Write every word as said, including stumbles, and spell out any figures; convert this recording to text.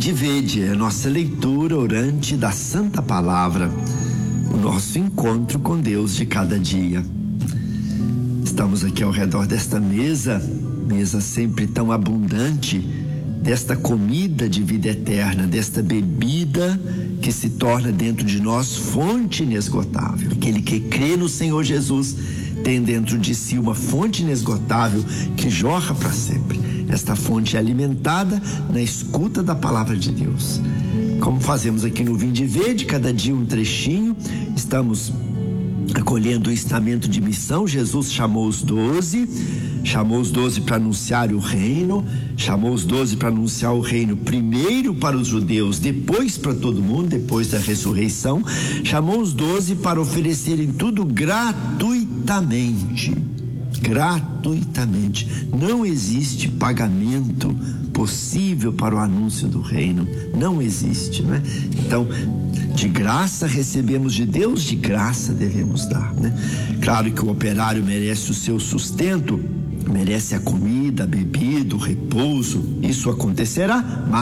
Vinde e vede, é a nossa leitura orante da Santa Palavra, o nosso encontro com Deus de cada dia. Estamos aqui ao redor desta mesa, mesa sempre tão abundante, desta comida de vida eterna, desta bebida que se torna dentro de nós fonte inesgotável. Aquele que crê no Senhor Jesus tem dentro de si uma fonte inesgotável que jorra para sempre. Esta fonte é alimentada na escuta da palavra de Deus. Como fazemos aqui no Vinde e Vede, cada dia um trechinho, estamos acolhendo o ensinamento de missão. Jesus chamou os doze, chamou os doze para anunciar o reino, chamou os doze para anunciar o reino primeiro para os judeus, depois para todo mundo, depois da ressurreição. Chamou os doze para oferecerem tudo gratuitamente. Gratuitamente. Não existe pagamento possível para o anúncio do reino. Não existe, né? Então, de graça recebemos de Deus, de graça devemos dar, né? Claro que o operário merece o seu sustento, merece a comida, a bebida, o repouso. Isso acontecerá, mas